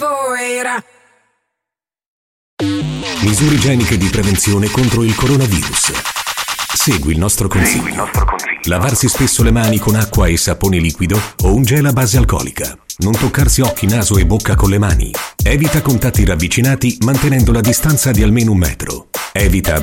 capoeira. Misure igieniche di prevenzione contro il coronavirus. Segui il nostro consiglio. Lavarsi spesso le mani con acqua e sapone liquido o un gel a base alcolica. Non toccarsi occhi, naso e bocca con le mani. Evita contatti ravvicinati mantenendo la distanza di almeno 1 metro. Evita